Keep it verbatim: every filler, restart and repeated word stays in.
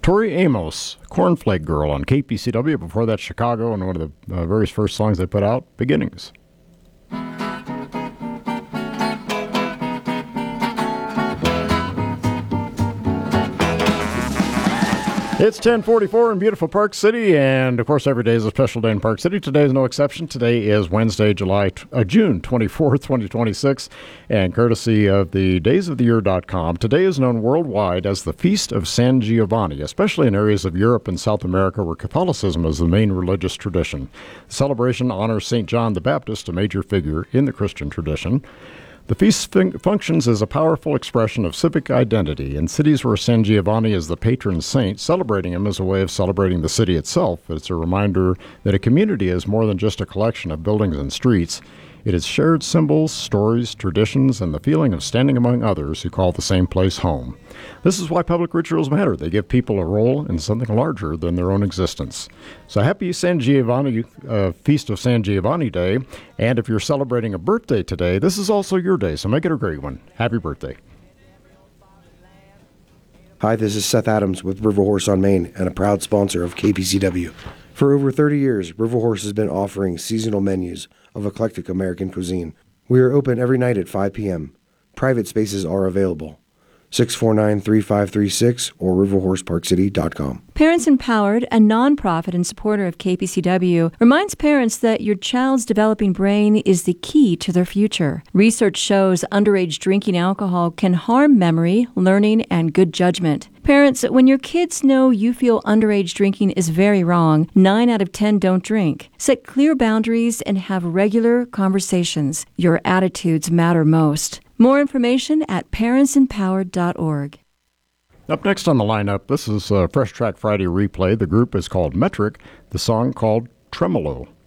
Tori Amos, Cornflake Girl on K P C W. Before that, Chicago, and one of the uh, very first songs they put out, Beginnings. It's ten forty-four in beautiful Park City, and of course every day is a special day in Park City. Today is no exception. Today is Wednesday, July, uh, June twenty-fourth, twenty twenty-six, and courtesy of the days of the year dot com, today is known worldwide as the Feast of San Giovanni, especially in areas of Europe and South America where Catholicism is the main religious tradition. The celebration honors Saint John the Baptist, a major figure in the Christian tradition. The feast fun- functions as a powerful expression of civic identity. In cities where San Giovanni is the patron saint, celebrating him is a way of celebrating the city itself. It's a reminder that a community is more than just a collection of buildings and streets. It is shared symbols, stories, traditions, and the feeling of standing among others who call the same place home. This is why public rituals matter. They give people a role in something larger than their own existence. So happy San Giovanni, uh, Feast of San Giovanni Day. And if you're celebrating a birthday today, this is also your day, so make it a great one. Happy birthday. Hi, this is Seth Adams with River Horse on Main and a proud sponsor of K P C W. For over thirty years, River Horse has been offering seasonal menus of eclectic American cuisine. We are open every night at five p.m. Private spaces are available. six four nine, three five three six or river horse park city dot com. Parents Empowered, a nonprofit and supporter of K P C W, reminds parents that your child's developing brain is the key to their future. Research shows underage drinking alcohol can harm memory, learning, and good judgment. Parents, when your kids know you feel underage drinking is very wrong, nine out of ten don't drink. Set clear boundaries and have regular conversations. Your attitudes matter most. More information at parents empowered dot org. Up next on the lineup, this is a Fresh Track Friday replay. The group is called Metric, the song called Tremolo.